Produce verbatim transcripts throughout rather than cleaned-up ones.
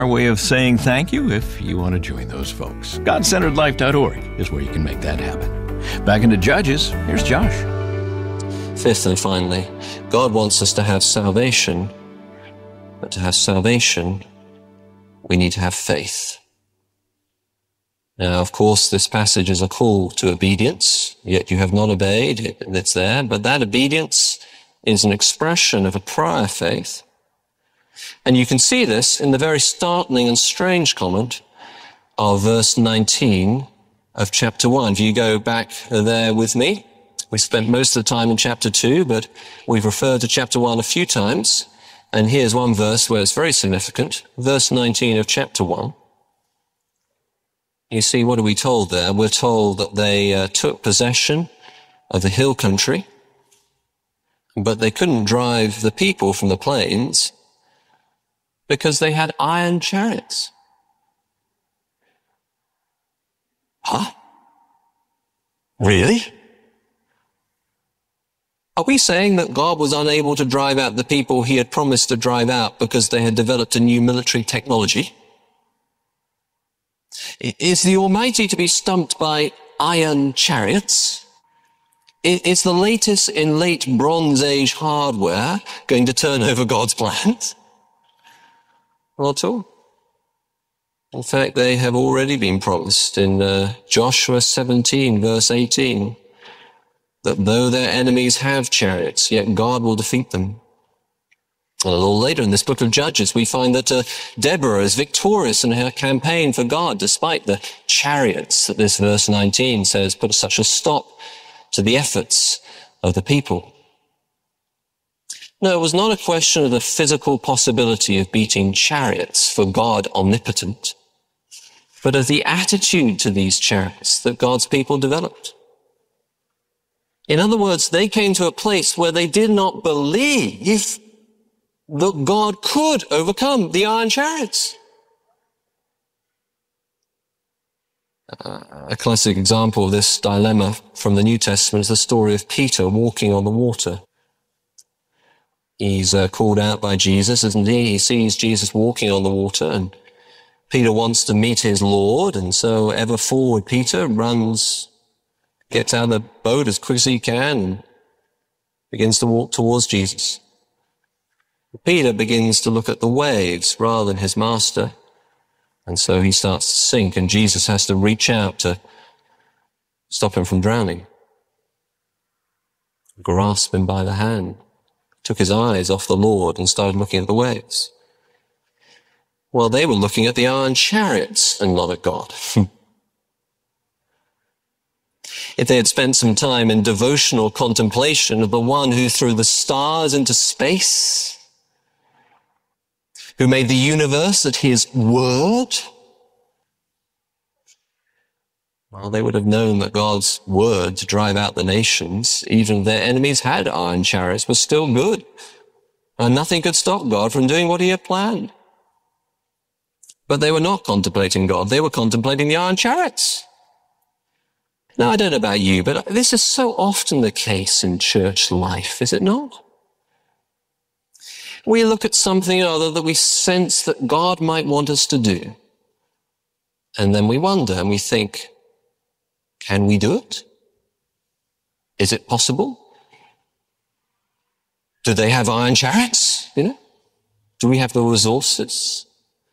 Our way of saying thank you if you want to join those folks. God centered life dot org is where you can make that happen. Back into Judges, here's Josh. Fifth and finally, God wants us to have salvation, but to have salvation, we need to have faith. Now, of course, this passage is a call to obedience, yet you have not obeyed, it's there, but that obedience is an expression of a prior faith. And you can see this in the very startling and strange comment of verse nineteen of chapter one. If you go back there with me, we spent most of the time in chapter two, but we've referred to chapter one a few times. And here's one verse where it's very significant. Verse nineteen of chapter one. You see, what are we told there? We're told that they uh, took possession of the hill country, but they couldn't drive the people from the plains because they had iron chariots. Huh? Really? Are we saying that God was unable to drive out the people he had promised to drive out because they had developed a new military technology? Is the Almighty to be stumped by iron chariots? Is the latest in late Bronze Age hardware going to turn over God's plans? Not at all. In fact, they have already been promised in uh, Joshua seventeen, verse eighteen, that though their enemies have chariots, yet God will defeat them. And a little later in this book of Judges, we find that uh, Deborah is victorious in her campaign for God, despite the chariots that this verse nineteen says put such a stop to the efforts of the people. No, it was not a question of the physical possibility of beating chariots for God omnipotent, but of the attitude to these chariots that God's people developed. In other words, they came to a place where they did not believe that God could overcome the iron chariots. Uh, a classic example of this dilemma from the New Testament is the story of Peter walking on the water. He's uh, called out by Jesus, isn't he? He sees Jesus walking on the water, and Peter wants to meet his Lord, and so ever forward Peter runs, gets out of the boat as quick as he can, and begins to walk towards Jesus. Peter begins to look at the waves rather than his master, and so he starts to sink, and Jesus has to reach out to stop him from drowning, grasp him by the hand, took his eyes off the Lord and started looking at the waves. Well, they were looking at the iron chariots and not at God. If they had spent some time in devotional contemplation of the one who threw the stars into space, who made the universe at his word, well, they would have known that God's word to drive out the nations, even if their enemies had iron chariots, was still good. And nothing could stop God from doing what he had planned. But they were not contemplating God. They were contemplating the iron chariots. Now, I don't know about you, but this is so often the case in church life, is it not? We look at something or other that we sense that God might want us to do. And then we wonder and we think, can we do it? Is it possible? Do they have iron chariots? You know? Do we have the resources?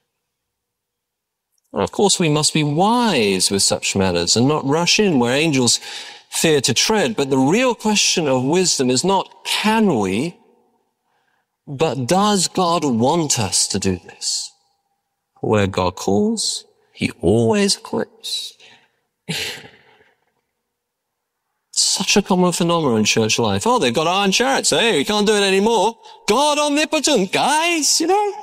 Well, of course, we must be wise with such matters and not rush in where angels fear to tread. But the real question of wisdom is not can we, but does God want us to do this? Where God calls, he always equips. Such a common phenomenon in church life. Oh, they've got iron chariots. Hey, we can't do it anymore. God omnipotent, guys, you know.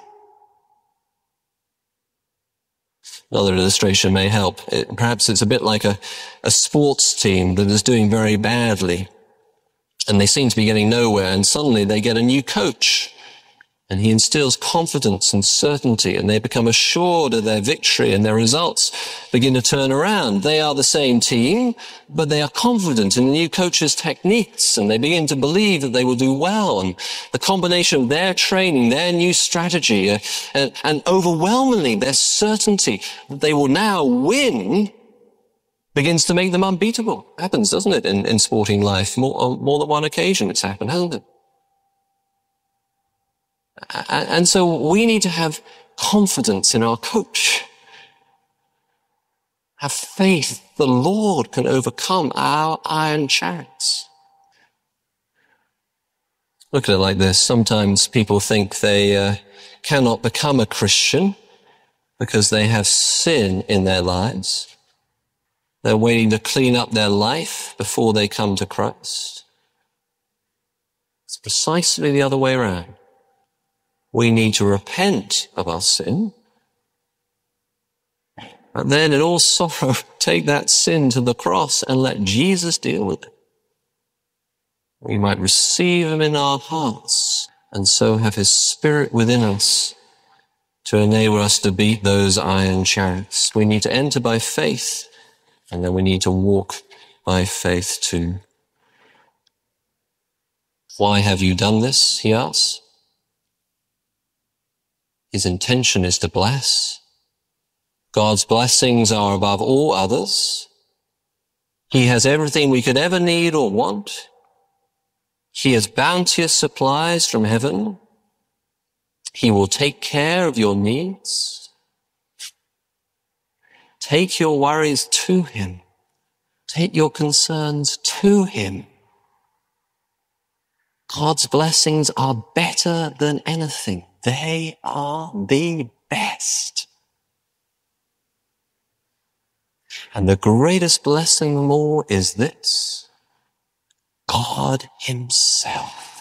Another illustration may help. It, perhaps it's a bit like a, a sports team that is doing very badly, and they seem to be getting nowhere, and suddenly they get a new coach. And he instills confidence and certainty, and they become assured of their victory, and their results begin to turn around. They are the same team, but they are confident in the new coach's techniques, and they begin to believe that they will do well. And the combination of their training, their new strategy, uh, and, and overwhelmingly their certainty that they will now win begins to make them unbeatable. Happens, doesn't it, in, in sporting life? More, on more than one occasion it's happened, hasn't it? And so we need to have confidence in our coach. Have faith the Lord can overcome our iron chariots. Look at it like this. Sometimes people think they uh, cannot become a Christian because they have sin in their lives. They're waiting to clean up their life before they come to Christ. It's precisely the other way around. We need to repent of our sin, but then in all sorrow, take that sin to the cross and let Jesus deal with it. We might receive him in our hearts and so have his Spirit within us to enable us to beat those iron chariots. We need to enter by faith, and then we need to walk by faith too. Why have you done this? He asks. His intention is to bless. God's blessings are above all others. He has everything we could ever need or want. He has bounteous supplies from heaven. He will take care of your needs. Take your worries to him. Take your concerns to him. God's blessings are better than anything. They are the best. And the greatest blessing of them all is this: God himself.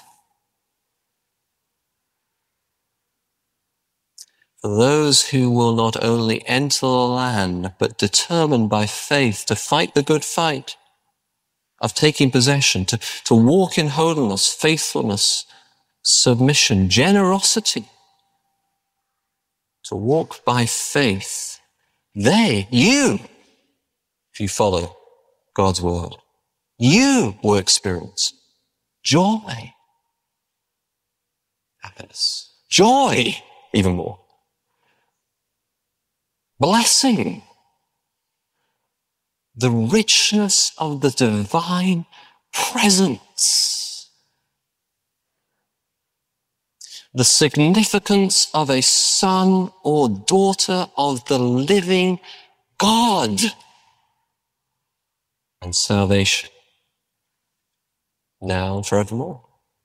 For those who will not only enter the land, but determine by faith to fight the good fight of taking possession, to, to walk in holiness, faithfulness, submission, generosity, to walk by faith, they, you, if you follow God's word, you will experience joy, happiness, joy, even more, blessing, the richness of the divine presence, the significance of a son or daughter of the living God, and salvation now and forevermore.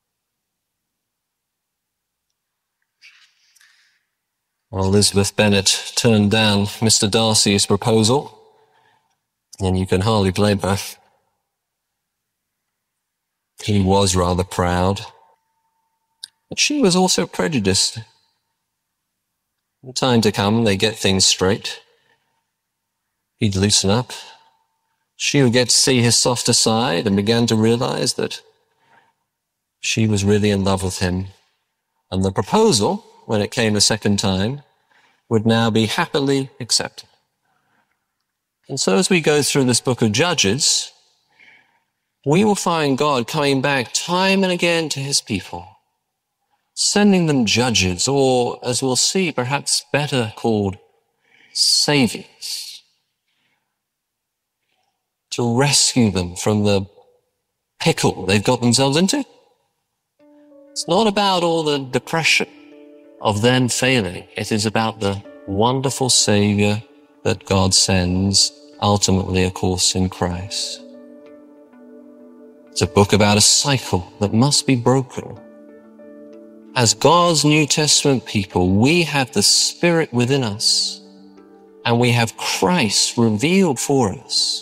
Well, Elizabeth Bennet turned down Mister Darcy's proposal, and you can hardly blame her. He was rather proud, but she was also prejudiced. In time to come, they get things straight. He'd loosen up. She would get to see his softer side and began to realize that she was really in love with him. And the proposal, when it came a second time, would now be happily accepted. And so as we go through this book of Judges, we will find God coming back time and again to his people, sending them judges, or, as we'll see, perhaps better called saviors, to rescue them from the pickle they've got themselves into. It's not about all the depression of them failing. It is about the wonderful Savior that God sends, ultimately, of course, in Christ. It's a book about a cycle that must be broken. As God's New Testament people, we have the Spirit within us, and we have Christ revealed for us.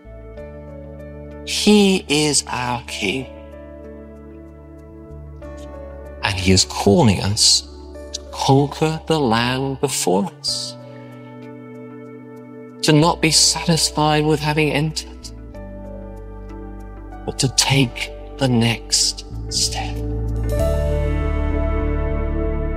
He is our King, and he is calling us to conquer the land before us, to not be satisfied with having entered, but to take the next step.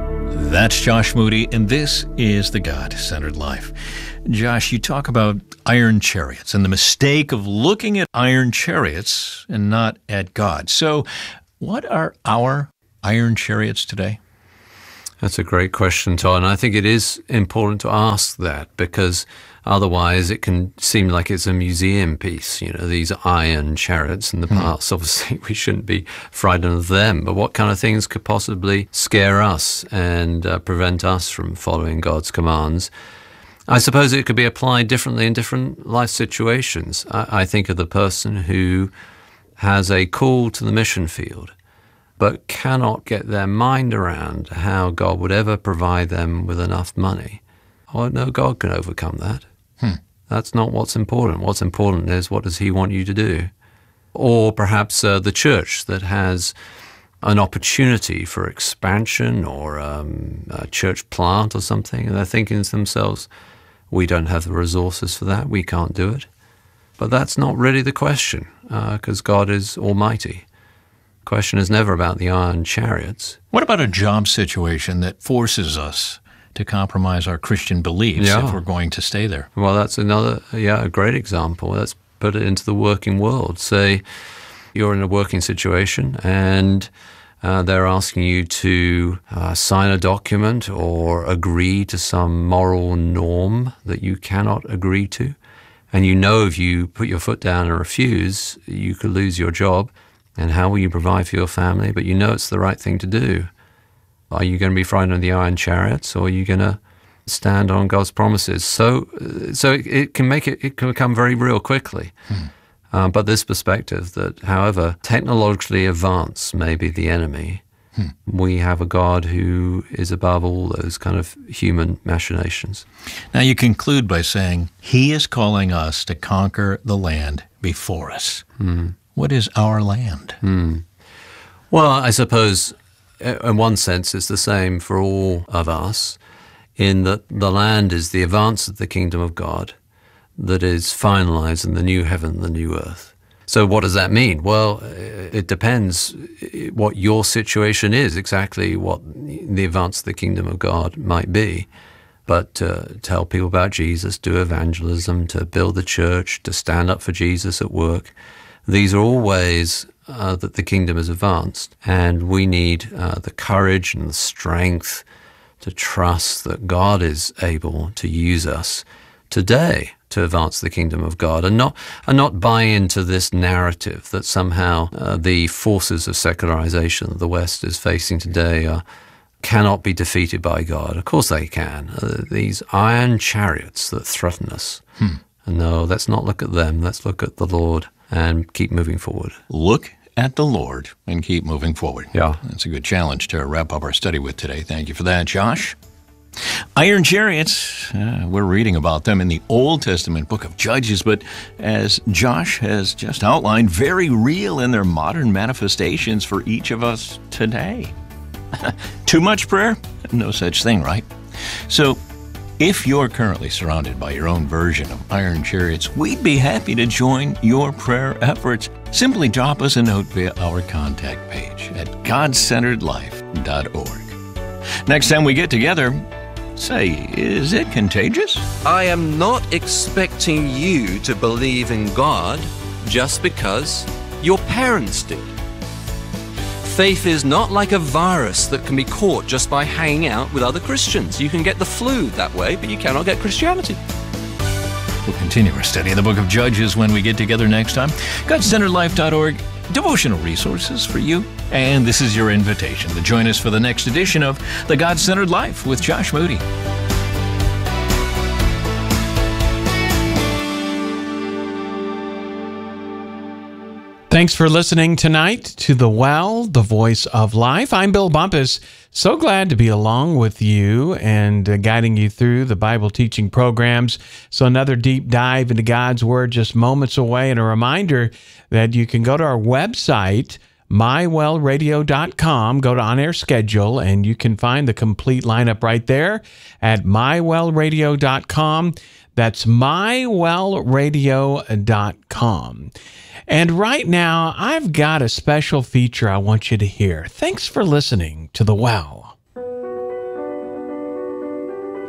That's Josh Moody, and this is The God-Centered Life. Josh, you talk about iron chariots and the mistake of looking at iron chariots and not at God. So what are our iron chariots today? That's a great question, Todd, and I think it is important to ask that, because otherwise it can seem like it's a museum piece, you know, these iron chariots in the past. Mm. Obviously, we shouldn't be frightened of them, but what kind of things could possibly scare us and uh, prevent us from following God's commands? I suppose it could be applied differently in different life situations. I, I think of the person who has a call to the mission field, but cannot get their mind around how God would ever provide them with enough money. Oh, no, God can overcome that. Hmm. That's not what's important. What's important is, what does He want you to do? Or perhaps uh, the church that has an opportunity for expansion, or um, a church plant or something, and they're thinking to themselves, we don't have the resources for that, we can't do it. But that's not really the question, because uh, God is almighty. The question is never about the iron chariots. What about a job situation that forces us to compromise our Christian beliefs yeah. if we're going to stay there? Well, that's another, yeah, a great example. Let's put it into the working world. Say you're in a working situation and uh, they're asking you to uh, sign a document or agree to some moral norm that you cannot agree to. And you know if you put your foot down and refuse, you could lose your job. And how will you provide for your family? But you know it's the right thing to do. Are you going to be frightened of the iron chariots, or are you going to stand on God's promises? So, so it, it can make it, it can become very real quickly. Hmm. Uh, but this perspective that, however technologically advanced may be the enemy, hmm. we have a God who is above all those kind of human machinations. Now you conclude by saying He is calling us to conquer the land before us. Hmm. What is our land? Hmm. Well, I suppose in one sense it's the same for all of us, in that the land is the advance of the kingdom of God that is finalized in the new heaven, the new earth. So what does that mean? Well, it depends what your situation is, exactly what the advance of the kingdom of God might be. But to tell people about Jesus, do evangelism, to build the church, to stand up for Jesus at work, these are all ways uh, that the kingdom is advanced, and we need uh, the courage and the strength to trust that God is able to use us today to advance the kingdom of God, and not and not buy into this narrative that somehow uh, the forces of secularization that the West is facing today are, cannot be defeated by God. Of course they can. Uh, these iron chariots that threaten us. Hmm. No, let's not look at them. Let's look at the Lord and keep moving forward. Look at the Lord and keep moving forward. Yeah. That's a good challenge to wrap up our study with today. Thank you for that, Josh. Iron chariots, uh, we're reading about them in the Old Testament book of Judges, but as Josh has just outlined, very real in their modern manifestations for each of us today. Too much prayer? No such thing, right? So, if you're currently surrounded by your own version of iron chariots, we'd be happy to join your prayer efforts. Simply drop us a note via our contact page at god centered life dot org. Next time we get together, say, is it contagious? I am not expecting you to believe in God just because your parents did. Faith is not like a virus that can be caught just by hanging out with other Christians. You can get the flu that way, but you cannot get Christianity. We'll continue our study in the book of Judges when we get together next time. god centered life dot org, devotional resources for you. And this is your invitation to join us for the next edition of The God-Centered Life with Josh Moody. Thanks for listening tonight to The Well, the Voice of Life. I'm Bill Bumpus. So glad to be along with you and uh, guiding you through the Bible teaching programs. So another deep dive into God's Word just moments away, and a reminder that you can go to our website, my well radio dot com, go to On Air Schedule, and you can find the complete lineup right there at my well radio dot com. That's my well radio dot com. And right now, I've got a special feature I want you to hear. Thanks for listening to The Well.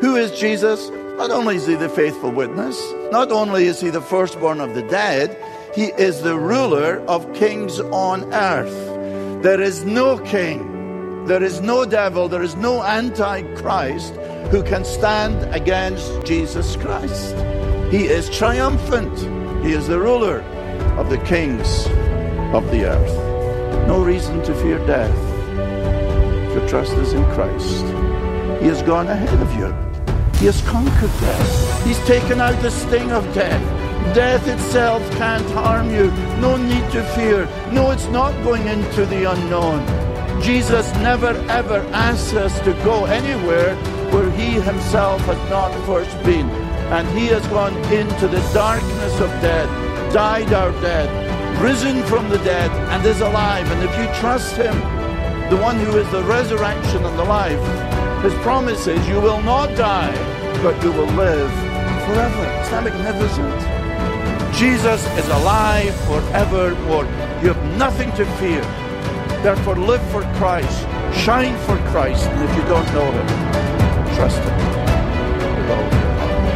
Who is Jesus? Not only is he the faithful witness, not only is he the firstborn of the dead, he is the ruler of kings on earth. There is no king, there is no devil, there is no antichrist who can stand against Jesus Christ. He is triumphant. He is the ruler of the kings of the earth. No reason to fear death if your trust is in Christ. He has gone ahead of you. He has conquered death. He's taken out the sting of death. Death itself can't harm you. No need to fear. No, it's not going into the unknown. Jesus never ever asks us to go anywhere where he himself has not first been. And he has gone into the darkness of death, died our death, risen from the dead, and is alive. And if you trust him, the one who is the resurrection and the life, his promise is you will not die, but you will live forever. Isn't that magnificent? Jesus is alive forevermore. You have nothing to fear. Therefore, live for Christ. Shine for Christ. And if you don't know him, trust him with all your heart.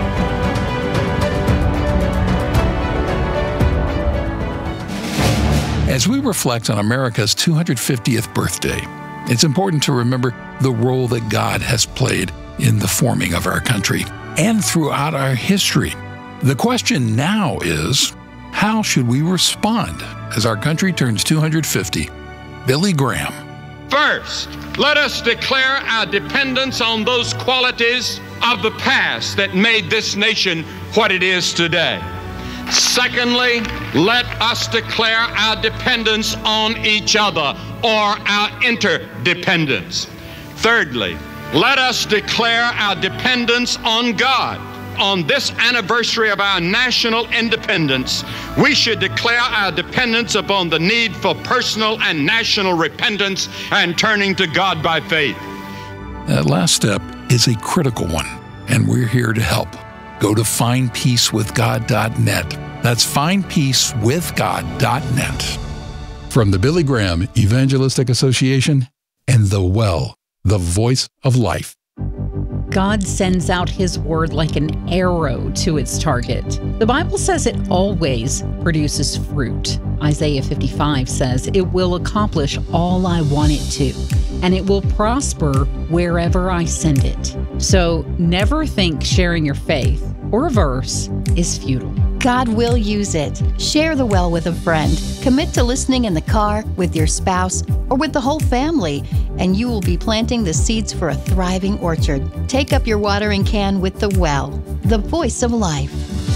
As we reflect on America's two hundred fiftieth birthday, it's important to remember the role that God has played in the forming of our country and throughout our history. The question now is, how should we respond as our country turns two hundred fifty? Billy Graham. First, let us declare our dependence on those qualities of the past that made this nation what it is today. Secondly, let us declare our dependence on each other, or our interdependence. Thirdly, let us declare our dependence on God. On this anniversary of our national independence, we should declare our dependence upon the need for personal and national repentance and turning to God by faith. That last step is a critical one, and we're here to help. Go to find peace with god dot net. That's find peace with god dot net. From the Billy Graham Evangelistic Association and The Well, the voice of life. God sends out his word like an arrow to its target. The Bible says it always produces fruit. Isaiah fifty-five says it will accomplish all I want it to, and it will prosper wherever I send it. So never think sharing your faith or a verse is futile. God will use it. Share the well with a friend. Commit to listening in the car, with your spouse, or with the whole family, and you will be planting the seeds for a thriving orchard. Take up your watering can with the well, the voice of life.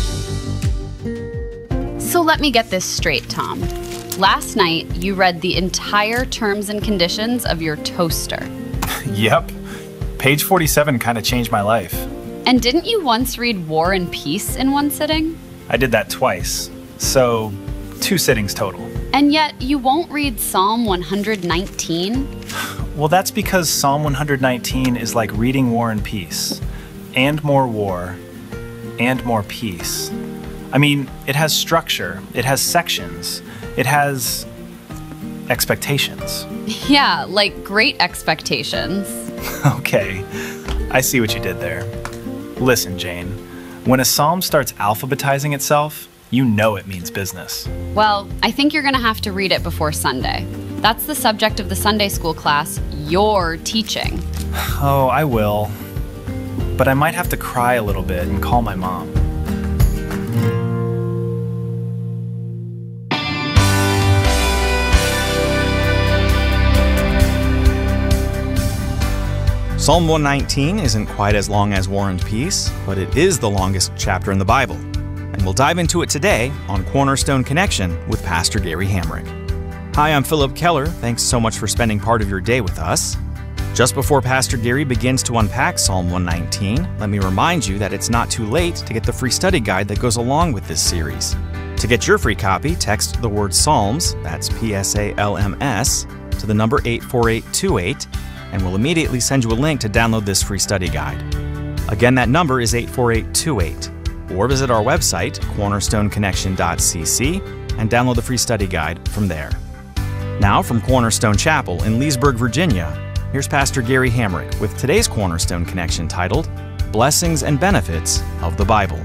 So let me get this straight, Tom. Last night, you read the entire terms and conditions of your toaster. Yep. Page forty-seven kind of changed my life. And didn't you once read War and Peace in one sitting? I did that twice, so two sittings total. And yet you won't read Psalm one nineteen? Well, that's because Psalm one nineteen is like reading War and Peace, and more war, and more peace. I mean, it has structure, it has sections, it has expectations. Yeah, like great expectations. Okay, I see what you did there. Listen, Jane, when a psalm starts alphabetizing itself, you know it means business. Well, I think you're going to have to read it before Sunday. That's the subject of the Sunday school class you're teaching. Oh, I will. But I might have to cry a little bit and call my mom. Psalm one nineteen isn't quite as long as War and Peace, but it is the longest chapter in the Bible. And we'll dive into it today on Cornerstone Connection with Pastor Gary Hamrick. Hi, I'm Philip Keller. Thanks so much for spending part of your day with us. Just before Pastor Gary begins to unpack Psalm one nineteen, let me remind you that it's not too late to get the free study guide that goes along with this series. To get your free copy, text the word Psalms, that's P S A L M S, to the number eight four eight two eight, and we'll immediately send you a link to download this free study guide. Again, that number is eight four eight two eight. Or visit our website, cornerstone connection dot c c, and download the free study guide from there. Now, from Cornerstone Chapel in Leesburg, Virginia, here's Pastor Gary Hamrick with today's Cornerstone Connection titled, blessings and benefits of the Bible.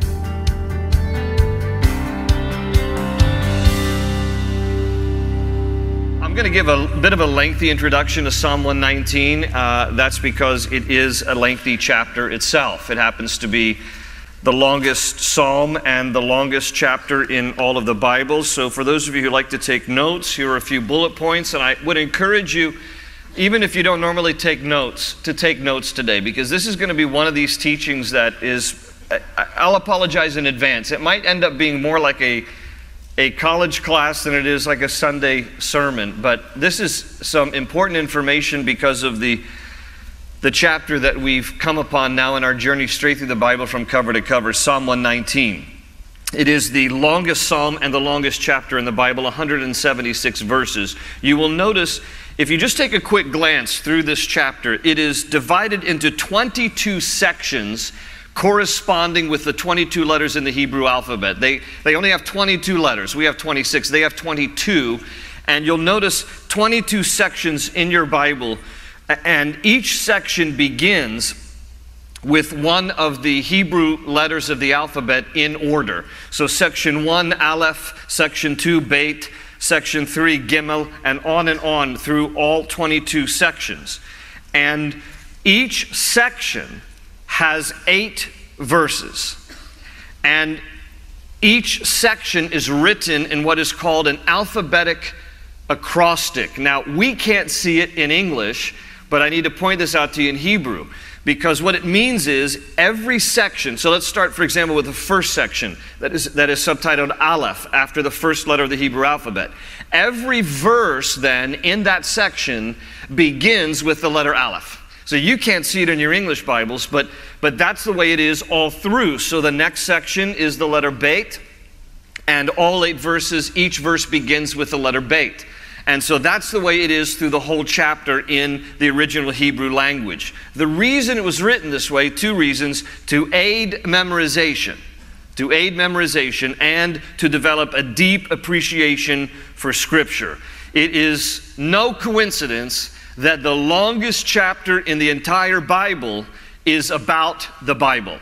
I'm going to give a bit of a lengthy introduction to Psalm one nineteen. Uh, that's because it is a lengthy chapter itself. It happens to be the longest psalm and the longest chapter in all of the Bible. So for those of you who like to take notes, here are a few bullet points, and I would encourage you, even if you don't normally take notes, to take notes today, because this is going to be one of these teachings that is, I'll apologize in advance, it might end up being more like a a college class than it is like a Sunday sermon, but this is some important information because of the the chapter that we've come upon now in our journey straight through the Bible from cover to cover, Psalm one nineteen. It is the longest psalm and the longest chapter in the Bible, one hundred seventy-six verses. You will notice, if you just take a quick glance through this chapter, it is divided into twenty-two sections corresponding with the twenty-two letters in the Hebrew alphabet. They, they only have twenty-two letters. We have twenty-six. They have twenty-two. And you'll notice twenty-two sections in your Bible, and each section begins with one of the Hebrew letters of the alphabet in order. So section one, Aleph, section two, Beit, section three, Gimel, and on and on through all twenty-two sections. And each section has eight verses, and each section is written in what is called an alphabetic acrostic. Now, we can't see it in English, but I need to point this out to you in Hebrew, because what it means is every section, so let's start, for example, with the first section that is, that is subtitled Aleph, after the first letter of the Hebrew alphabet. Every verse then in that section begins with the letter Aleph. So you can't see it in your English Bibles, but, but that's the way it is all through. So the next section is the letter Beit, and all eight verses, each verse begins with the letter Beit. And so that's the way it is through the whole chapter in the original Hebrew language. The reason it was written this way, two reasons: to aid memorization, to aid memorization, and to develop a deep appreciation for Scripture. It is no coincidence that the longest chapter in the entire Bible is about the Bible.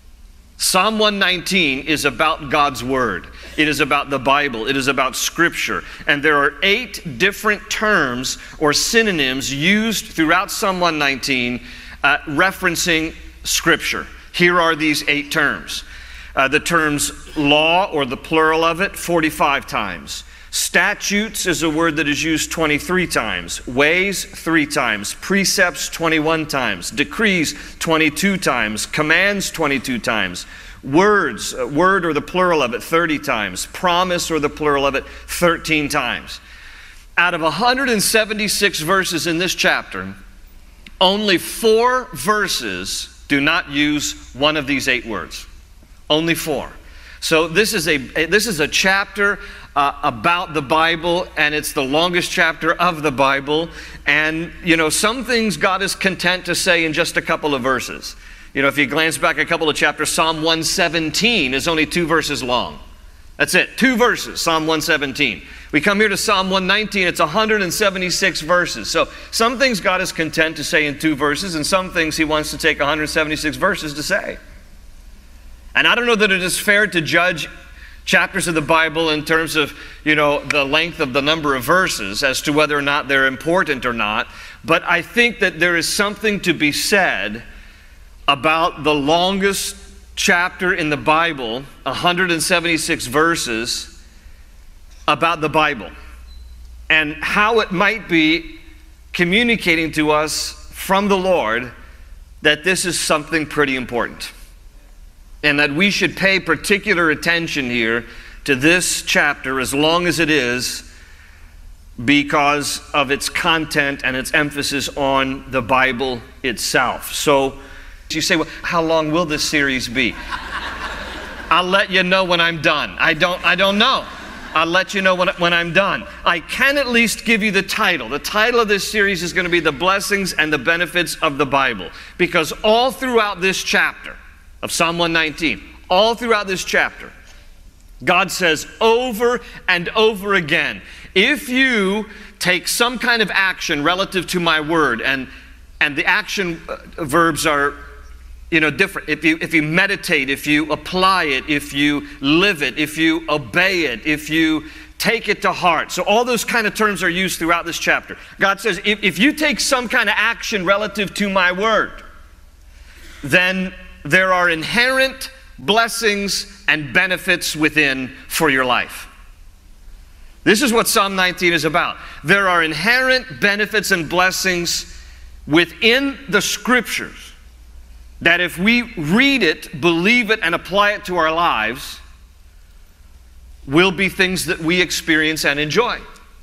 Psalm one nineteen is about God's Word. It is about the Bible. It is about Scripture. And there are eight different terms or synonyms used throughout Psalm one nineteen uh, referencing Scripture. Here are these eight terms. Uh, the terms law, or the plural of it, forty-five times. Statutes is a word that is used twenty-three times. Ways, three times. Precepts, twenty-one times. Decrees, twenty-two times. Commands, twenty-two times. Words, uh, word or the plural of it, thirty times. Promise or the plural of it, thirteen times. Out of one hundred seventy-six verses in this chapter, only four verses do not use one of these eight words. Only four. So this is a, this is a chapter Uh, about the Bible, and it's the longest chapter of the Bible. And, you know, some things God is content to say in just a couple of verses. You know, if you glance back a couple of chapters, Psalm one seventeen is only two verses long. That's it, two verses, Psalm one seventeen. We come here to Psalm one nineteen, it's one hundred seventy-six verses. So some things God is content to say in two verses, and some things He wants to take one hundred seventy-six verses to say. And I don't know that it is fair to judge chapters of the Bible in terms of, you know, the length of the number of verses as to whether or not they're important or not. But I think that there is something to be said about the longest chapter in the Bible, one hundred seventy-six verses, about the Bible, and how it might be communicating to us from the Lord that this is something pretty important, and that we should pay particular attention here to this chapter, as long as it is, because of its content and its emphasis on the Bible itself. So you say, well, how long will this series be? I'll let you know when I'm done. I don't, I don't know. I'll let you know when, when I'm done. I can at least give you the title. The title of this series is going to be The Blessings and the Benefits of the Bible, because all throughout this chapter of Psalm one nineteen, all throughout this chapter, God says over and over again, if you take some kind of action relative to my word, and, and the action verbs are you know, different. If you, if you meditate, if you apply it, if you live it, if you obey it, if you take it to heart. So all those kind of terms are used throughout this chapter. God says, if, if you take some kind of action relative to my word, then there are inherent blessings and benefits within for your life. This is what Psalm nineteen is about. There are inherent benefits and blessings within the Scriptures that if we read it, believe it, and apply it to our lives, will be things that we experience and enjoy.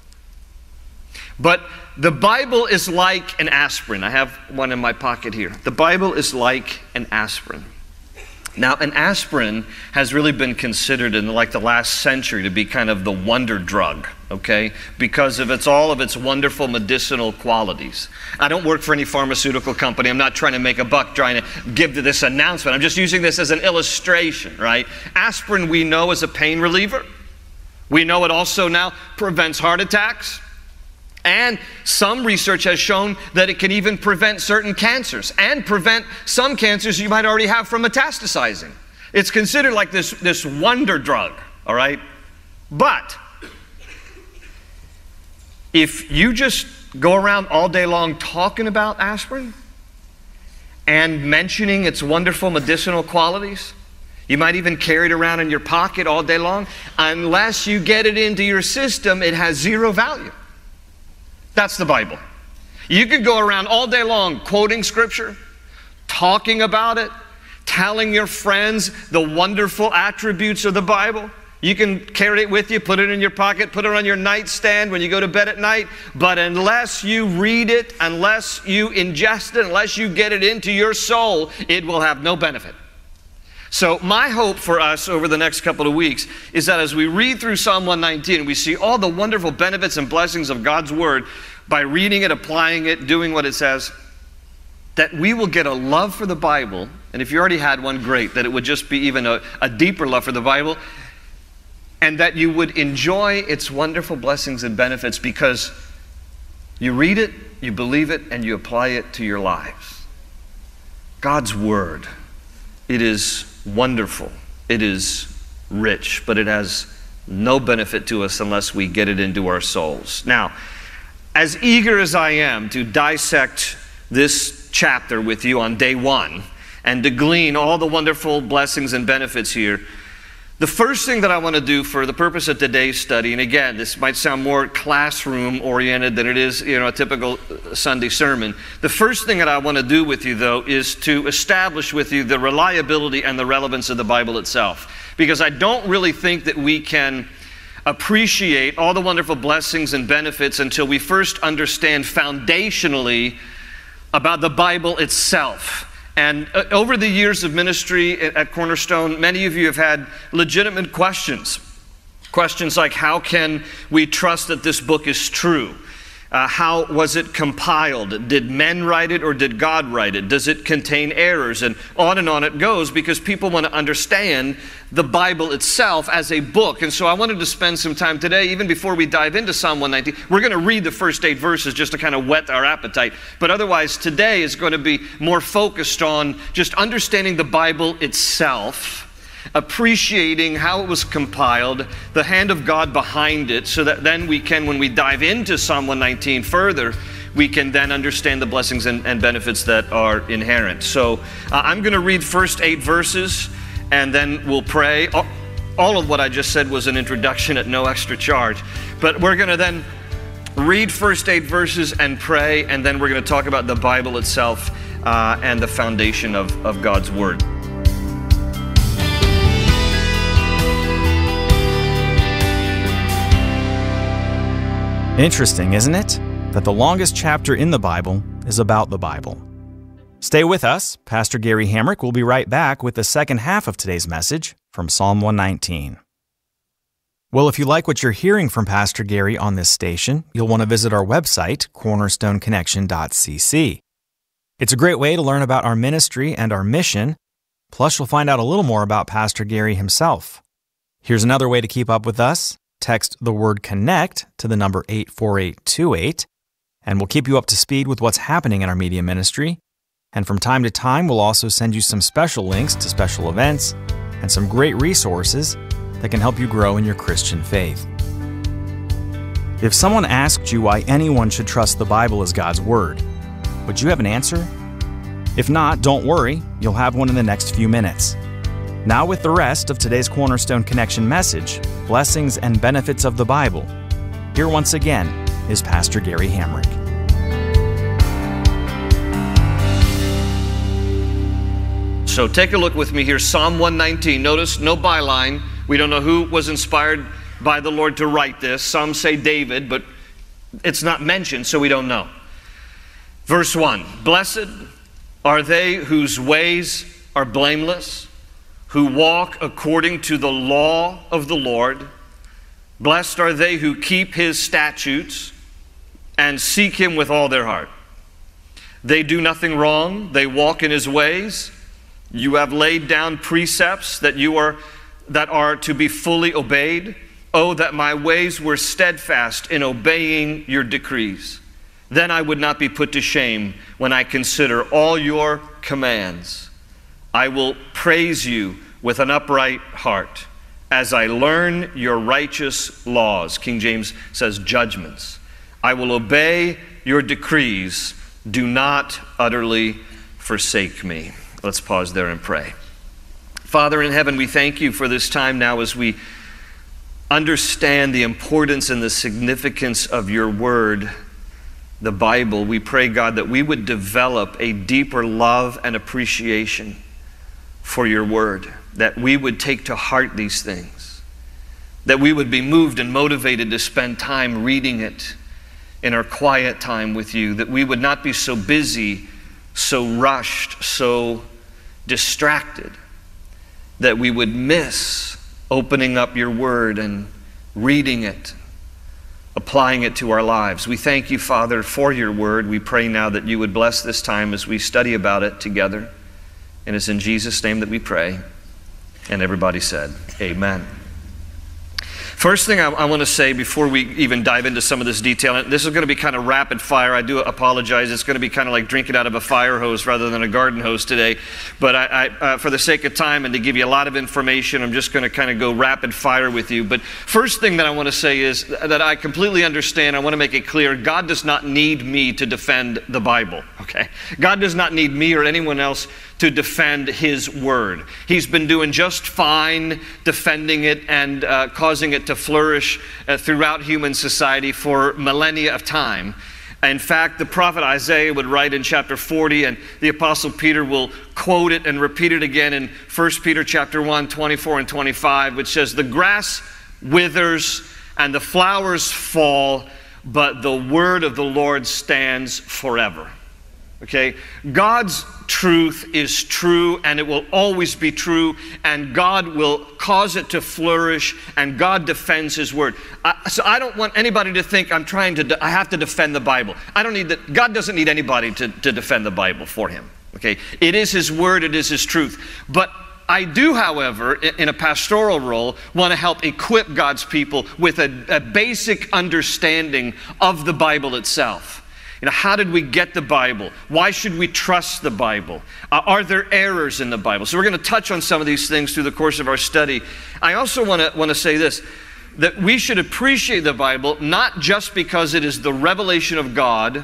But the Bible is like an aspirin. I have one in my pocket here. The Bible is like an aspirin. Now, an aspirin has really been considered in like the last century to be kind of the wonder drug, okay? Because of its all of its wonderful medicinal qualities. I don't work for any pharmaceutical company. I'm not trying to make a buck trying to give to this announcement. I'm just using this as an illustration, right? Aspirin we know is a pain reliever. We know it also now prevents heart attacks. And some research has shown that it can even prevent certain cancers and prevent some cancers you might already have from metastasizing. It's considered like this, this wonder drug, all right? But if you just go around all day long talking about aspirin and mentioning its wonderful medicinal qualities, you might even carry it around in your pocket all day long, unless you get it into your system, it has zero value. That's the Bible. You could go around all day long quoting Scripture, talking about it, telling your friends the wonderful attributes of the Bible. You can carry it with you, put it in your pocket, put it on your nightstand when you go to bed at night. But unless you read it, unless you ingest it, unless you get it into your soul, it will have no benefit. So my hope for us over the next couple of weeks is that as we read through Psalm one nineteen, we see all the wonderful benefits and blessings of God's Word by reading it, applying it, doing what it says, that we will get a love for the Bible. And if you already had one, great, that it would just be even a, a deeper love for the Bible, and that you would enjoy its wonderful blessings and benefits because you read it, you believe it, and you apply it to your lives. God's Word, it is wonderful, it is rich, but it has no benefit to us unless we get it into our souls. Now, as eager as I am to dissect this chapter with you on day one and to glean all the wonderful blessings and benefits here, the first thing that I want to do for the purpose of today's study, and again, this might sound more classroom-oriented than it is, you know, a typical Sunday sermon. The first thing that I want to do with you, though, is to establish with you the reliability and the relevance of the Bible itself. Because I don't really think that we can appreciate all the wonderful blessings and benefits until we first understand foundationally about the Bible itself. And uh, over the years of ministry at Cornerstone, many of you have had legitimate questions. Questions like, how can we trust that this book is true? Uh, how was it compiled? Did men write it or did God write it? Does it contain errors? And on and on it goes, because people want to understand the Bible itself as a book. And so I wanted to spend some time today, even before we dive into Psalm one nineteen. We're going to read the first eight verses just to kind of whet our appetite. But otherwise, today is going to be more focused on just understanding the Bible itself, appreciating how it was compiled, the hand of God behind it, so that then we can, when we dive into Psalm one nineteen further, we can then understand the blessings and, and benefits that are inherent. So uh, I'm going to read first eight verses, and then we'll pray. All of what I just said was an introduction at no extra charge. But we're going to then read first eight verses and pray, and then we're going to talk about the Bible itself uh, and the foundation of, of God's Word. Interesting, isn't it? That the longest chapter in the Bible is about the Bible. Stay with us. Pastor Gary Hamrick will be right back with the second half of today's message from Psalm one nineteen. Well, if you like what you're hearing from Pastor Gary on this station, you'll want to visit our website, cornerstone connection dot c c. It's a great way to learn about our ministry and our mission. Plus, you'll find out a little more about Pastor Gary himself. Here's another way to keep up with us. Text the word CONNECT to the number eight four eight two eight, and we'll keep you up to speed with what's happening in our media ministry. And from time to time, we'll also send you some special links to special events and some great resources that can help you grow in your Christian faith. If someone asked you why anyone should trust the Bible as God's Word, would you have an answer? If not, don't worry, you'll have one in the next few minutes. Now with the rest of today's Cornerstone Connection message, Blessings and Benefits of the Bible, here once again is Pastor Gary Hamrick. So take a look with me here, Psalm one nineteen. Notice no byline. We don't know who was inspired by the Lord to write this. Some say David, but it's not mentioned, so we don't know. Verse one, blessed are they whose ways are blameless, who walk according to the law of the Lord. Blessed are they who keep his statutes and seek him with all their heart. They do nothing wrong. They walk in his ways. You have laid down precepts that you are that are to be fully obeyed. Oh, that my ways were steadfast in obeying your decrees. Then I would not be put to shame when I consider all your commands. I will praise you with an upright heart as I learn your righteous laws. King James says judgments. I will obey your decrees. Do not utterly forsake me. Let's pause there and pray. Father in heaven, we thank you for this time now as we understand the importance and the significance of your word, the Bible. We pray, God, that we would develop a deeper love and appreciation for your word, that we would take to heart these things, that we would be moved and motivated to spend time reading it in our quiet time with you, that we would not be so busy, so rushed, so distracted, that we would miss opening up your word and reading it, applying it to our lives. We thank you, Father, for your word. We pray now that you would bless this time as we study about it together. And it's in Jesus' name that we pray. And everybody said, amen. First thing I, I want to say before we even dive into some of this detail, and this is going to be kind of rapid fire. I do apologize. It's going to be kind of like drinking out of a fire hose rather than a garden hose today. But I, I, uh, for the sake of time and to give you a lot of information, I'm just going to kind of go rapid fire with you. But first thing that I want to say is that I completely understand. I want to make it clear. God does not need me to defend the Bible. Okay? God does not need me or anyone else to defend his word. He's been doing just fine defending it and uh, causing it to flourish uh, throughout human society for millennia of time. In fact, the prophet Isaiah would write in chapter forty, and the apostle Peter will quote it and repeat it again in First Peter chapter one, twenty-four and twenty-five, which says, the grass withers and the flowers fall, but the word of the Lord stands forever. Okay? God's truth is true, and it will always be true, and God will cause it to flourish, and God defends his word. I, so I don't want anybody to think I'm trying to, de- I have to defend the Bible. I don't need that. God doesn't need anybody to, to defend the Bible for him. Okay? It is his word, it is his truth. But I do, however, in a pastoral role, want to help equip God's people with a, a basic understanding of the Bible itself. You know, how did we get the Bible? Why should we trust the Bible? Uh, are there errors in the Bible? So we're going to touch on some of these things through the course of our study. I also want to want to say this, that we should appreciate the Bible not just because it is the revelation of God,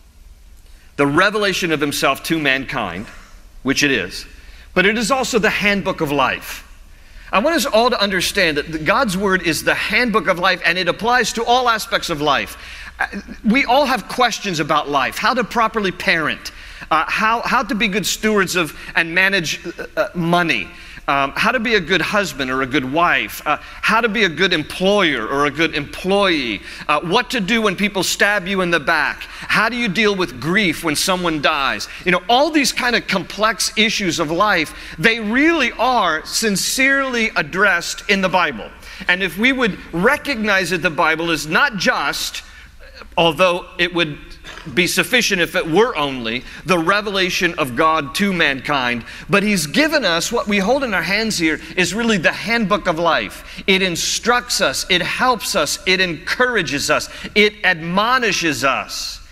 the revelation of himself to mankind, which it is, but it is also the handbook of life. I want us all to understand that God's word is the handbook of life, and it applies to all aspects of life. We all have questions about life, how to properly parent, uh, how, how to be good stewards of and manage uh, money, um, how to be a good husband or a good wife, uh, how to be a good employer or a good employee, uh, what to do when people stab you in the back, how do you deal with grief when someone dies. You know, all these kind of complex issues of life, they really are sincerely addressed in the Bible. And if we would recognize that the Bible is not just, although it would be sufficient if it were only the revelation of God to mankind, but he's given us what we hold in our hands here is really the handbook of life. It instructs us, it helps us, it encourages us, it admonishes us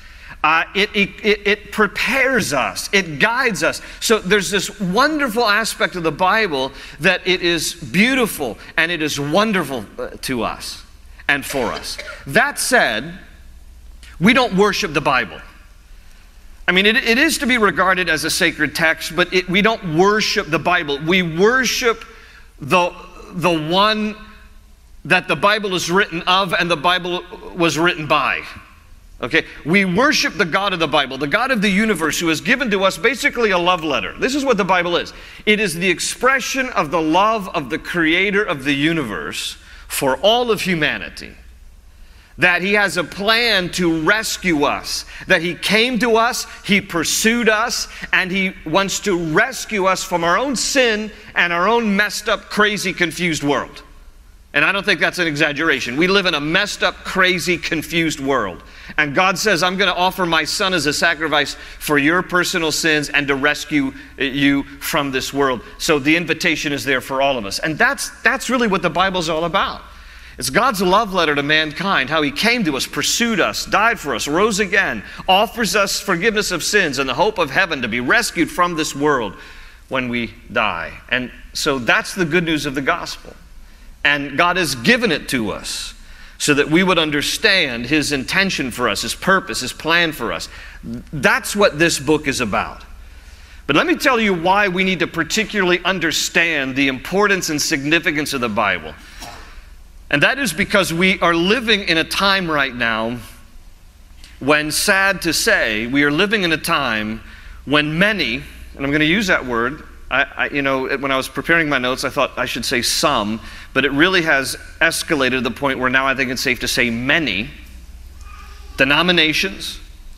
Uh, it, it, it prepares us. It guides us. So there's this wonderful aspect of the Bible that it is beautiful and it is wonderful to us and for us. That said, we don't worship the Bible. I mean, it, it is to be regarded as a sacred text, but it, we don't worship the Bible. We worship the, the one that the Bible is written of and the Bible was written by. Okay, we worship the God of the Bible, the God of the universe, who has given to us basically a love letter. This is what the Bible is. It is the expression of the love of the Creator of the universe for all of humanity. That He has a plan to rescue us, that He came to us, He pursued us, and He wants to rescue us from our own sin and our own messed up, crazy, confused world. And I don't think that's an exaggeration. We live in a messed up, crazy, confused world. And God says, I'm going to offer my Son as a sacrifice for your personal sins and to rescue you from this world. So the invitation is there for all of us. And that's, that's really what the Bible's all about. It's God's love letter to mankind, how He came to us, pursued us, died for us, rose again, offers us forgiveness of sins and the hope of heaven to be rescued from this world when we die. And so that's the good news of the gospel. And God has given it to us so that we would understand His intention for us, His purpose, His plan for us. That's what this book is about. But let me tell you why we need to particularly understand the importance and significance of the Bible. And that is because we are living in a time right now when, sad to say, we are living in a time when many, and I'm going to use that word, I, I, you know, when I was preparing my notes, I thought I should say some, but it really has escalated to the point where now I think it's safe to say many denominations,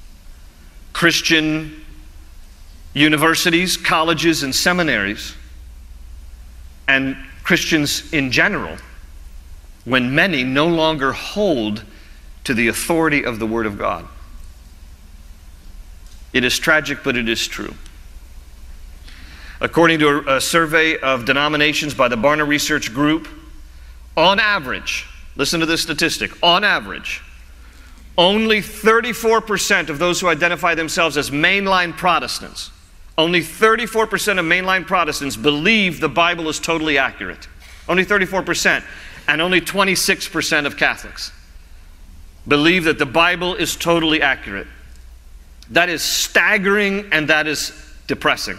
Christian universities, colleges, and seminaries, and Christians in general, when many no longer hold to the authority of the Word of God. It is tragic, but it is true. According to a, a survey of denominations by the Barna Research Group, on average, listen to this statistic, on average, only thirty-four percent of those who identify themselves as mainline Protestants, only thirty-four percent of mainline Protestants believe the Bible is totally accurate. Only thirty-four percent. And only twenty-six percent of Catholics believe that the Bible is totally accurate. That is staggering and that is depressing.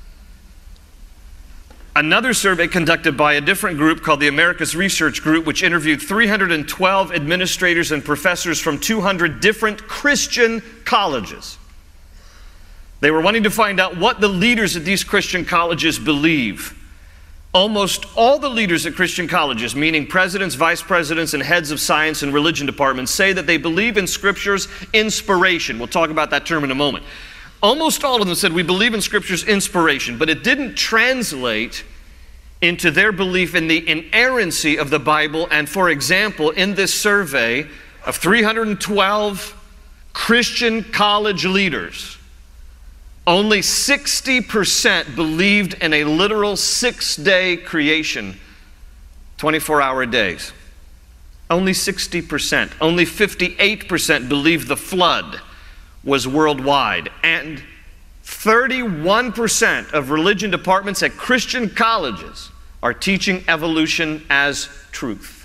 Another survey conducted by a different group called the Americas Research Group, which interviewed three hundred twelve administrators and professors from two hundred different Christian colleges. They were wanting to find out what the leaders at these Christian colleges believe. Almost all the leaders at Christian colleges, meaning presidents, vice presidents, and heads of science and religion departments, say that they believe in Scripture's inspiration. We'll talk about that term in a moment. Almost all of them said we believe in Scripture's inspiration, but it didn't translate into their belief in the inerrancy of the Bible. And for example, in this survey of three hundred twelve Christian college leaders, only sixty percent believed in a literal six-day creation, twenty-four hour days. Only sixty percent. Only fifty-eight percent believed the flood was worldwide. And thirty-one percent of religion departments at Christian colleges are teaching evolution as truth.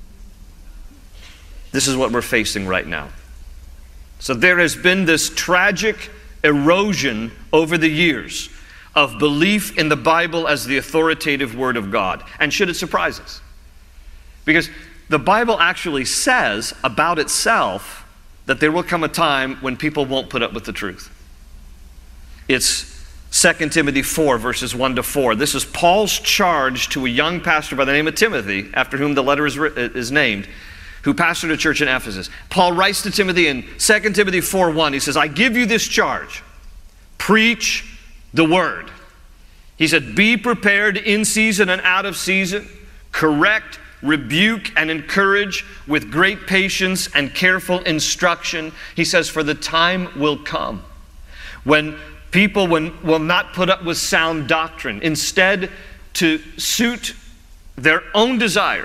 This is what we're facing right now. So there has been this tragic erosion over the years of belief in the Bible as the authoritative Word of God. And should it surprise us? Because the Bible actually says about itself that there will come a time when people won't put up with the truth. It's Second Timothy four, verses one to four. This is Paul's charge to a young pastor by the name of Timothy, after whom the letter is, is named, who pastored a church in Ephesus. Paul writes to Timothy in Second Timothy four one. He says, I give you this charge. Preach the word. He said, be prepared in season and out of season. Correct, rebuke, and encourage with great patience and careful instruction. He says, for the time will come when people will, will not put up with sound doctrine. Instead, to suit their own desires,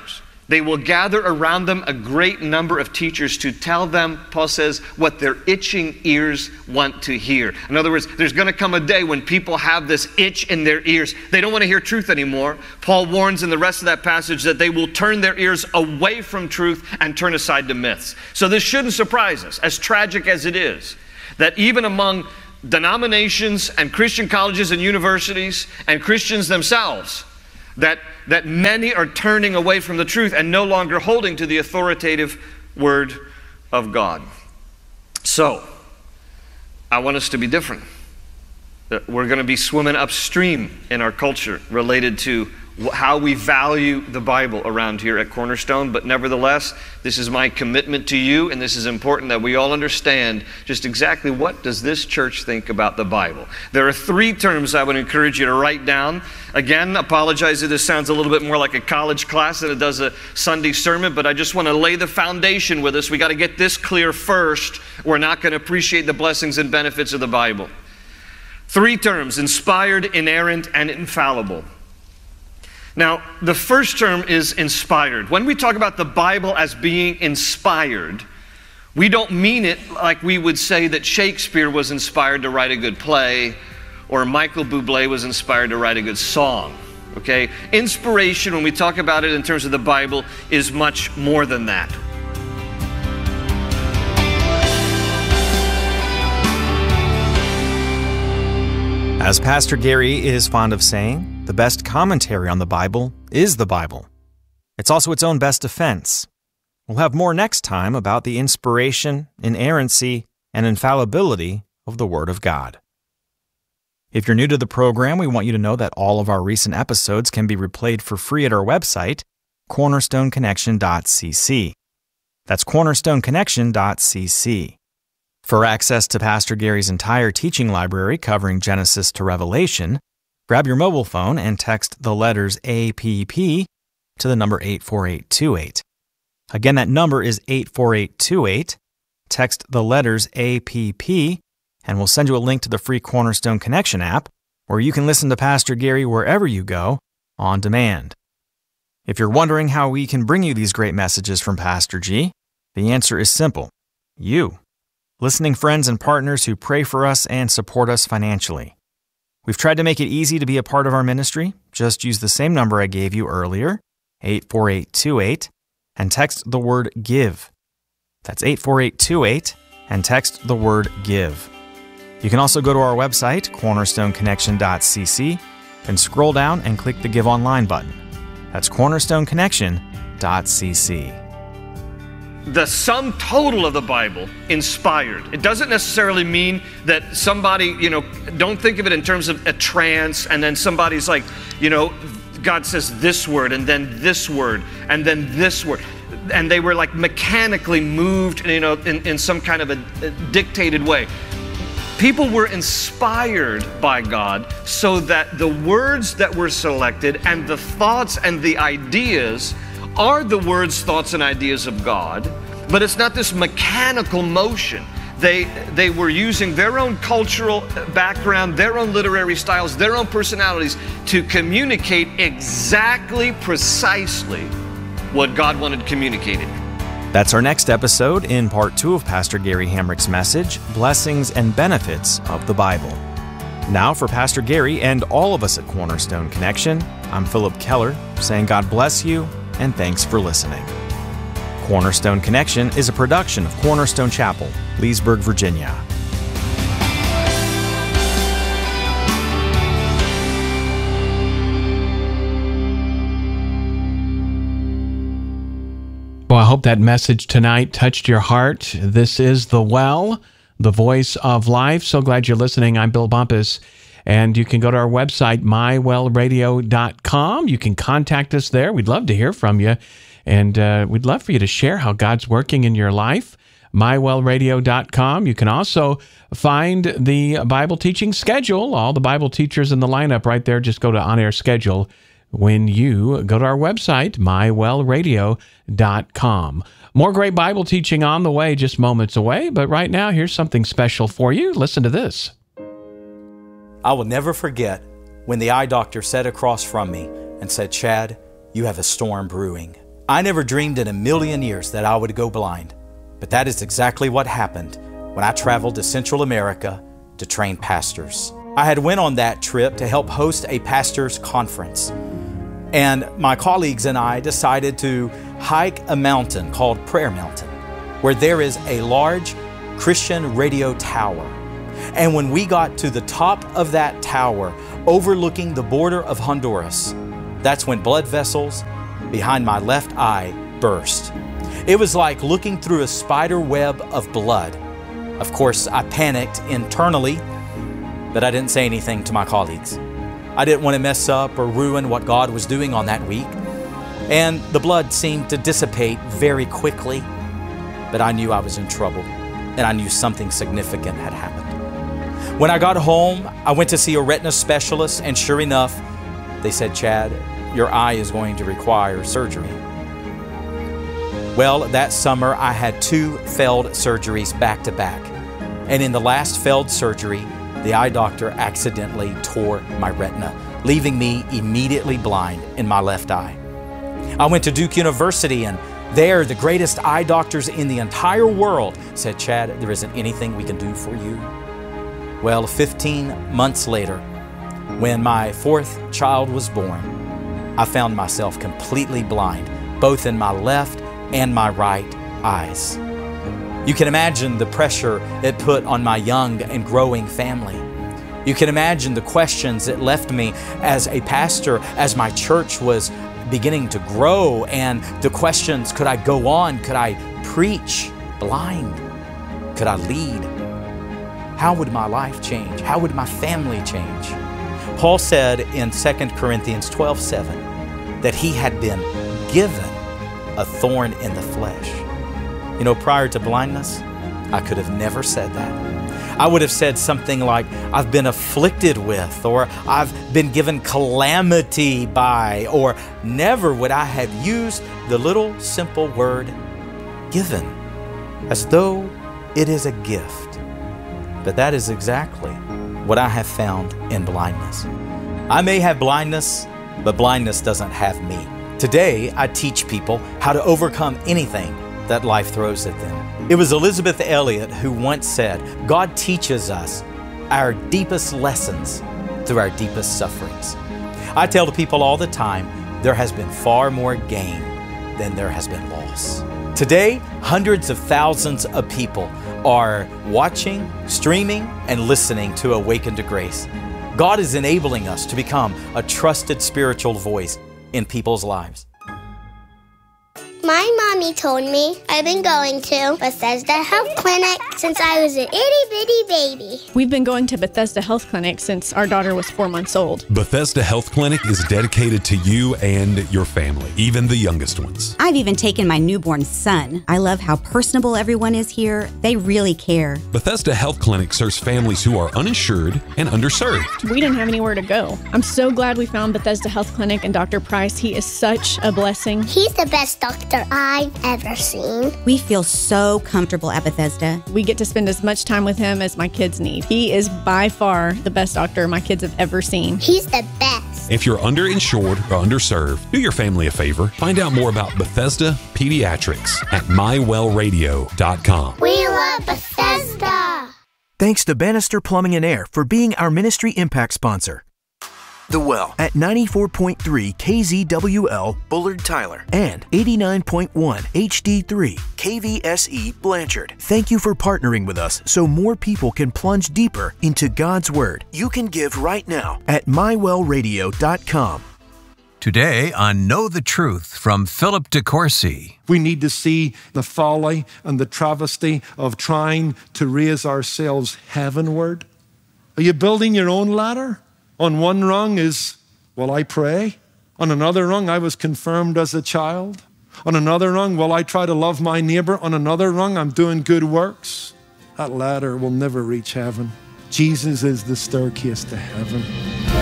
They will gather around them a great number of teachers to tell them, Paul says, what their itching ears want to hear. In other words, there's going to come a day when people have this itch in their ears. They don't want to hear truth anymore. Paul warns in the rest of that passage that they will turn their ears away from truth and turn aside to myths. So this shouldn't surprise us, as tragic as it is, that even among denominations and Christian colleges and universities and Christians themselves, that, that many are turning away from the truth and no longer holding to the authoritative Word of God. So, I want us to be different. We're going to be swimming upstream in our culture related to how we value the Bible around here at Cornerstone, but nevertheless, this is my commitment to you, and this is important that we all understand just exactly what does this church think about the Bible. There are three terms I would encourage you to write down. Again, apologize if this sounds a little bit more like a college class than it does a Sunday sermon, but I just want to lay the foundation with us. We got to get this clear first. We're not going to appreciate the blessings and benefits of the Bible. Three terms: inspired, inerrant, and infallible. Now, the first term is inspired. When we talk about the Bible as being inspired, we don't mean it like we would say that Shakespeare was inspired to write a good play or Michael Bublé was inspired to write a good song. Okay? Inspiration, when we talk about it in terms of the Bible, is much more than that. As Pastor Gary is fond of saying, the best commentary on the Bible is the Bible. It's also its own best defense. We'll have more next time about the inspiration, inerrancy, and infallibility of the Word of God. If you're new to the program, we want you to know that all of our recent episodes can be replayed for free at our website, cornerstone connection dot c c. That's cornerstone connection dot c c. For access to Pastor Gary's entire teaching library covering Genesis to Revelation, grab your mobile phone and text the letters A P P to the number eight four eight two eight. Again, that number is eight four eight two eight. Text the letters A P P, and we'll send you a link to the free Cornerstone Connection app, where you can listen to Pastor Gary wherever you go, on demand. If you're wondering how we can bring you these great messages from Pastor G, the answer is simple: you. Listening friends and partners who pray for us and support us financially. We've tried to make it easy to be a part of our ministry. Just use the same number I gave you earlier, eight four eight two eight, and text the word GIVE. That's eight four eight two eight, and text the word GIVE. You can also go to our website, cornerstone connection dot c c, and scroll down and click the Give Online button. That's cornerstone connection dot c c. The sum total of the Bible, inspired. It doesn't necessarily mean that somebody, you know, don't think of it in terms of a trance and then somebody's like, you know, God says this word and then this word and then this word. And they were like mechanically moved, you know, in, in some kind of a, a dictated way. People were inspired by God so that the words that were selected and the thoughts and the ideas are the words, thoughts, and ideas of God, but it's not this mechanical motion. They, they were using their own cultural background, their own literary styles, their own personalities to communicate exactly, precisely what God wanted communicated. That's our next episode in part two of Pastor Gary Hamrick's message, Blessings and Benefits of the Bible. Now for Pastor Gary and all of us at Cornerstone Connection, I'm Philip Keller, saying God bless you and thanks for listening. Cornerstone Connection is a production of Cornerstone Chapel, Leesburg, Virginia. Well, I hope that message tonight touched your heart. This is The Well, the voice of life. So glad you're listening. I'm Bill Bumpus. And you can go to our website, my well radio dot com. You can contact us there. We'd love to hear from you. And uh, we'd love for you to share how God's working in your life. my well radio dot com. You can also find the Bible teaching schedule. All the Bible teachers in the lineup right there. Just go to On Air Schedule when you go to our website, my well radio dot com. More great Bible teaching on the way, just moments away. But right now, here's something special for you. Listen to this. I will never forget when the eye doctor sat across from me and said, "Chad, you have a storm brewing." I never dreamed in a million years that I would go blind, but that is exactly what happened when I traveled to Central America to train pastors. I had went on that trip to help host a pastors' conference, and my colleagues and I decided to hike a mountain called Prayer Mountain, where there is a large Christian radio tower. And when we got to the top of that tower, overlooking the border of Honduras, that's when blood vessels behind my left eye burst. It was like looking through a spider web of blood. Of course, I panicked internally, but I didn't say anything to my colleagues. I didn't want to mess up or ruin what God was doing on that week. And the blood seemed to dissipate very quickly, but I knew I was in trouble, and I knew something significant had happened. When I got home, I went to see a retina specialist, and sure enough, they said, "Chad, your eye is going to require surgery." Well, that summer I had two failed surgeries back to back. And in the last failed surgery, the eye doctor accidentally tore my retina, leaving me immediately blind in my left eye. I went to Duke University, and there the greatest eye doctors in the entire world said, "Chad, there isn't anything we can do for you." Well, fifteen months later, when my fourth child was born, I found myself completely blind, both in my left and my right eyes. You can imagine the pressure it put on my young and growing family. You can imagine the questions it left me as a pastor, as my church was beginning to grow, and the questions, could I go on? Could I preach blind? Could I lead? How would my life change? How would my family change? Paul said in Second Corinthians twelve seven that he had been given a thorn in the flesh. You know, prior to blindness, I could have never said that. I would have said something like, "I've been afflicted with," or "I've been given calamity by," or never would I have used the little simple word given, as though it is a gift. But that is exactly what I have found in blindness. I may have blindness, but blindness doesn't have me. Today, I teach people how to overcome anything that life throws at them. It was Elizabeth Elliot who once said, "God teaches us our deepest lessons through our deepest sufferings." I tell the people all the time, there has been far more gain than there has been loss. Today, hundreds of thousands of people are watching, streaming, and listening to Awaken to Grace. God is enabling us to become a trusted spiritual voice in people's lives. My mommy told me I've been going to Bethesda Health Clinic since I was an itty bitty baby. We've been going to Bethesda Health Clinic since our daughter was four months old. Bethesda Health Clinic is dedicated to you and your family, even the youngest ones. I've even taken my newborn son. I love how personable everyone is here. They really care. Bethesda Health Clinic serves families who are uninsured and underserved. We didn't have anywhere to go. I'm so glad we found Bethesda Health Clinic and Doctor Price. He is such a blessing. He's the best doctor I've ever seen. We feel so comfortable at Bethesda. We get to spend as much time with him as my kids need. He is by far the best doctor my kids have ever seen. He's the best. If you're underinsured or underserved, do your family a favor. Find out more about Bethesda Pediatrics at my well radio dot com. We love Bethesda. Thanks to Bannister Plumbing and Air for being our Ministry Impact sponsor. The Well at ninety-four point three K Z W L Bullard Tyler and eighty-nine point one H D three K V S E Blanchard. Thank you for partnering with us so more people can plunge deeper into God's Word. You can give right now at my well radio dot com. Today on Know the Truth from Philip DeCourcy. We need to see the folly and the travesty of trying to raise ourselves heavenward. Are you building your own ladder? On one rung is, well, I pray. On another rung, I was confirmed as a child. On another rung, well, I try to love my neighbor. On another rung, I'm doing good works. That ladder will never reach heaven. Jesus is the staircase to heaven.